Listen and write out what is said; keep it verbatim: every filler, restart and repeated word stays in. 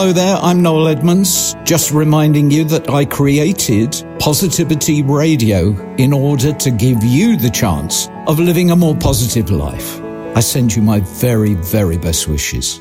Hello there, I'm Noel Edmonds, just reminding you that I created Positivity Radio in order to give you the chance of living a more positive life. I send you my very, very best wishes.